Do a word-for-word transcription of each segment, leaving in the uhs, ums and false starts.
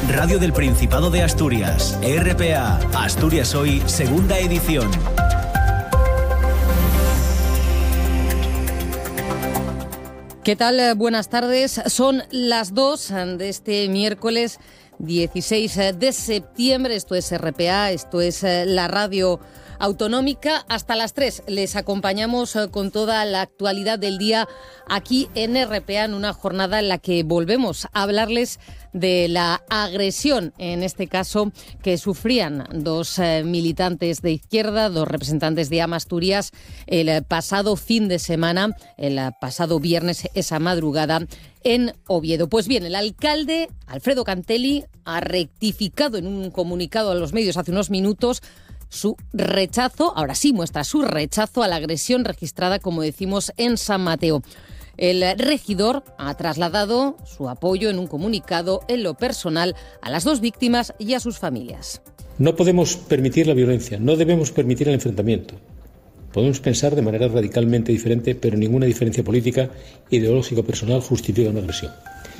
Radio del Principado de Asturias, R P A, Asturias Hoy, segunda edición. ¿Qué tal? Buenas tardes. Son las dos de este miércoles dieciséis de septiembre. Esto es R P A, esto es la radio autonómica. Hasta las tres les acompañamos con toda la actualidad del día aquí en R P A, en una jornada en la que volvemos a hablarles de la agresión, en este caso, que sufrían dos eh, militantes de izquierda, dos representantes de Asturias, el pasado fin de semana, el pasado viernes, esa madrugada, en Oviedo. Pues bien, el alcalde, Alfredo Cantelli, ha rectificado en un comunicado a los medios hace unos minutos su rechazo, ahora sí muestra su rechazo a la agresión registrada, como decimos, en San Mateo. El regidor ha trasladado su apoyo en un comunicado en lo personal a las dos víctimas y a sus familias. No podemos permitir la violencia, no debemos permitir el enfrentamiento. Podemos pensar de manera radicalmente diferente, pero ninguna diferencia política, ideológica o personal justifica una agresión.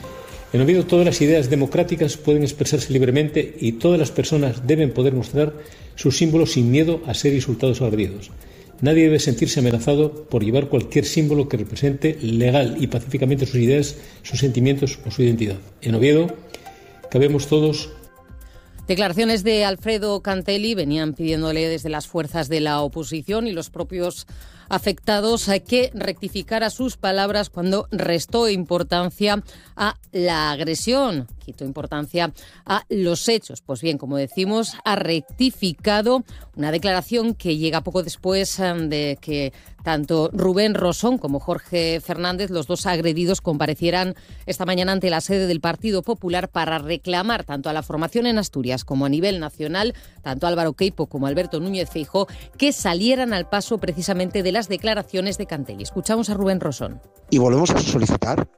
En Oviedo todas las ideas democráticas pueden expresarse libremente y todas las personas deben poder mostrar sus símbolos sin miedo a ser insultados o agredidos. Nadie debe sentirse amenazado por llevar cualquier símbolo que represente legal y pacíficamente sus ideas, sus sentimientos o su identidad. En Oviedo cabemos todos. Declaraciones de Alfredo Cantelli venían pidiéndole desde las fuerzas de la oposición y los propios afectados a que rectificara sus palabras cuando restó importancia a la agresión, quitó importancia a los hechos. Pues bien, como decimos, ha rectificado una declaración que llega poco después de que tanto Rubén Rosón como Jorge Fernández, los dos agredidos, comparecieran esta mañana ante la sede del Partido Popular para reclamar tanto a la formación en Asturias como a nivel nacional, tanto Álvaro Queipo como Alberto Núñez Feijóo, que salieran al paso precisamente de las declaraciones de Cantelli. Escuchamos a Rubén Rosón. Y volvemos a solicitar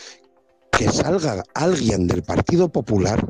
que salga alguien del Partido Popular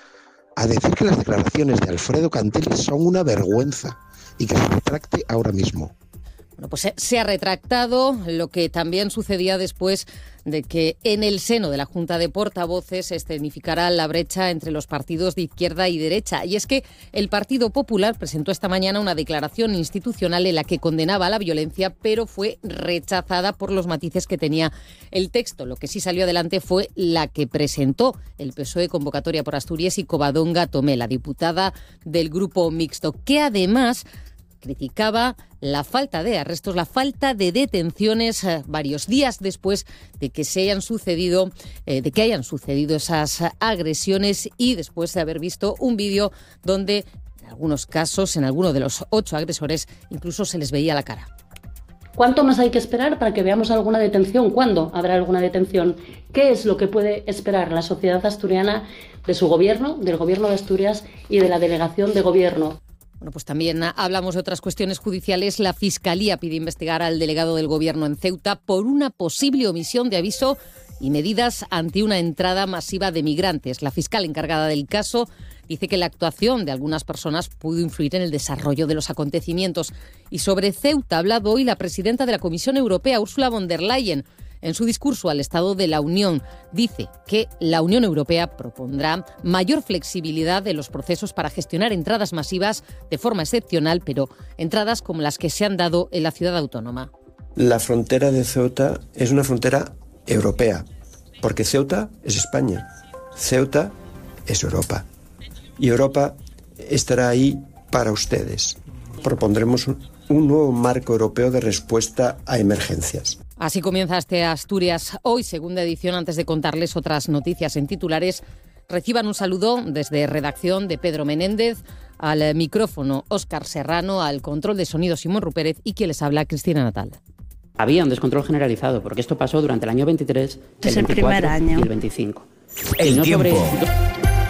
a decir que las declaraciones de Alfredo Cantelli son una vergüenza y que se retracte ahora mismo. Bueno, pues se ha retractado, lo que también sucedía después de que en el seno de la Junta de Portavoces se escenificara la brecha entre los partidos de izquierda y derecha. Y es que el Partido Popular presentó esta mañana una declaración institucional en la que condenaba la violencia, pero fue rechazada por los matices que tenía el texto. Lo que sí salió adelante fue la que presentó el P S O E, Convocatoria por Asturias, y Covadonga Tomé, la diputada del Grupo Mixto, que además criticaba la falta de arrestos, la falta de detenciones eh, varios días después de que se hayan sucedido, eh, de que hayan sucedido esas agresiones y después de haber visto un vídeo donde en algunos casos, en alguno de los ocho agresores, incluso se les veía la cara. ¿Cuánto más hay que esperar para que veamos alguna detención? ¿Cuándo habrá alguna detención? ¿Qué es lo que puede esperar la sociedad asturiana de su gobierno, del gobierno de Asturias y de la delegación de gobierno? Bueno, pues también hablamos de otras cuestiones judiciales. La Fiscalía pide investigar al delegado del Gobierno en Ceuta por una posible omisión de aviso y medidas ante una entrada masiva de migrantes. La fiscal encargada del caso dice que la actuación de algunas personas pudo influir en el desarrollo de los acontecimientos. Y sobre Ceuta ha hablado hoy la presidenta de la Comisión Europea, Ursula von der Leyen. En su discurso al Estado de la Unión, dice que la Unión Europea propondrá mayor flexibilidad de los procesos para gestionar entradas masivas de forma excepcional, pero entradas como las que se han dado en la ciudad autónoma. La frontera de Ceuta es una frontera europea, porque Ceuta es España, Ceuta es Europa. Y Europa estará ahí para ustedes. Propondremos un, un nuevo marco europeo de respuesta a emergencias. Así comienza este Asturias Hoy, segunda edición. Antes de contarles otras noticias en titulares, reciban un saludo desde redacción de Pedro Menéndez, al micrófono Óscar Serrano, al control de sonido Simón Rupérez y quien les habla, Cristina Natal. Había un descontrol generalizado, porque esto pasó durante el año veintitrés, el el primer año. y el veinticinco. El no tiempo. Sobre...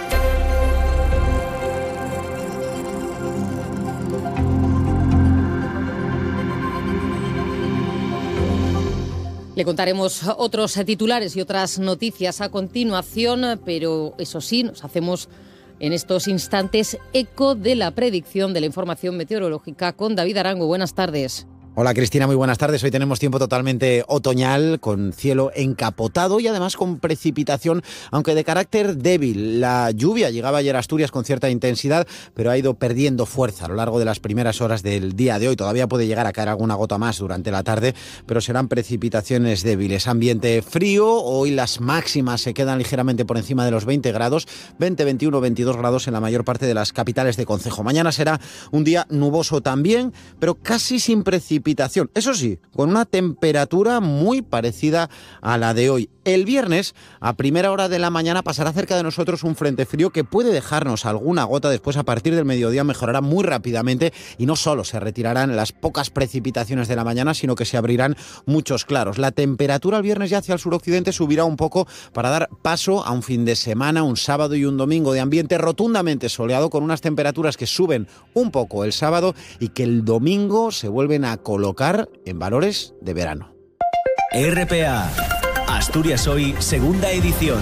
Le contaremos otros titulares y otras noticias a continuación, pero eso sí, nos hacemos en estos instantes eco de la predicción de la información meteorológica con David Arango. Buenas tardes. Hola Cristina, muy buenas tardes. Hoy tenemos tiempo totalmente otoñal, con cielo encapotado y además con precipitación, aunque de carácter débil. La lluvia llegaba ayer a Asturias con cierta intensidad, pero ha ido perdiendo fuerza a lo largo de las primeras horas del día de hoy. Todavía puede llegar a caer alguna gota más durante la tarde, pero serán precipitaciones débiles. Ambiente frío, hoy las máximas se quedan ligeramente por encima de los veinte grados, veinte, veintiuno, veintidós grados en la mayor parte de las capitales de concejo. Mañana será un día nuboso también, pero casi sin precipitación. Eso sí, con una temperatura muy parecida a la de hoy. El viernes, a primera hora de la mañana, pasará cerca de nosotros un frente frío que puede dejarnos alguna gota. Después, a partir del mediodía, mejorará muy rápidamente y no solo se retirarán las pocas precipitaciones de la mañana, sino que se abrirán muchos claros. La temperatura el viernes ya hacia el suroccidente subirá un poco para dar paso a un fin de semana, un sábado y un domingo de ambiente rotundamente soleado, con unas temperaturas que suben un poco el sábado y que el domingo se vuelven a colocar en valores de verano. R P A, Asturias Hoy, segunda edición.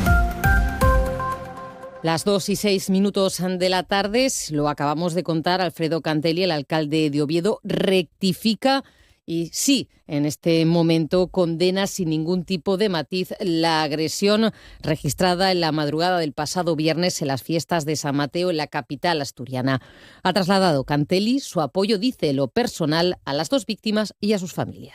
Las dos y seis minutos de la tarde, lo acabamos de contar, Alfredo Cantelli, el alcalde de Oviedo, rectifica y sí, en este momento condena sin ningún tipo de matiz la agresión registrada en la madrugada del pasado viernes en las fiestas de San Mateo en la capital asturiana. Ha trasladado Cantelli su apoyo, dice, lo personal, a las dos víctimas y a sus familias.